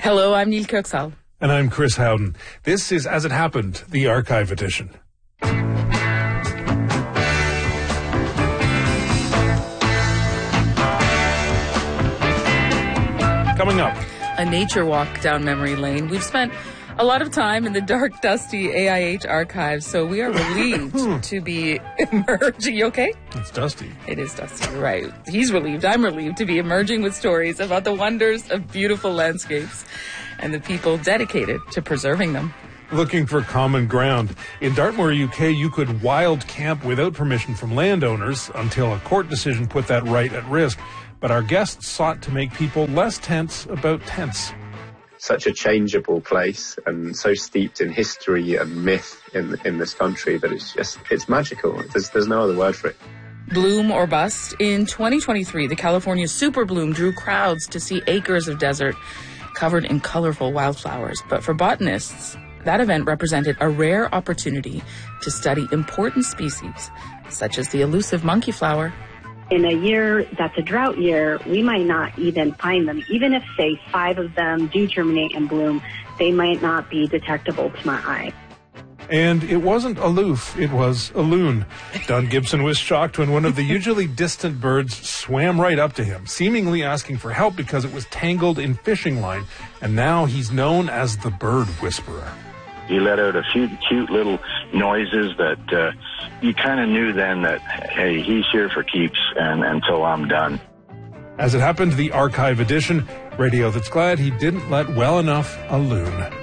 Hello, I'm Neil Kirksall. And I'm Chris Howden. This is As It Happened, the Archive Edition. Coming up, a nature walk down memory lane. We've spent a lot of time in the dark, dusty AIH archives, so we are relieved to be emerging. You okay? It's dusty. It is dusty, you're right. He's relieved, I'm relieved to be emerging with stories about the wonders of beautiful landscapes and the people dedicated to preserving them. Looking for common ground. In Dartmoor, UK, you could wild camp without permission from landowners until a court decision put that right at risk. But our guests sought to make people less tense about tents. Such a changeable place and so steeped in history and myth in this country that it's magical. There's no other word for it. Bloom or bust. In 2023, the California Super Bloom drew crowds to see acres of desert covered in colorful wildflowers. But for botanists, that event represented a rare opportunity to study important species, such as the elusive monkey flower. In a year that's a drought year, we might not even find them. Even if, say, 5 of them do germinate and bloom, they might not be detectable to my eye. And it wasn't aloof, it was a loon. Don Gibson was shocked when one of the usually distant birds swam right up to him, seemingly asking for help because it was tangled in fishing line. And now he's known as the bird whisperer. He let out a few cute little noises that you kind of knew then that, hey, he's here for keeps and until I'm done. As It Happened, the Archive Edition, radio that's glad he didn't let well enough a loon.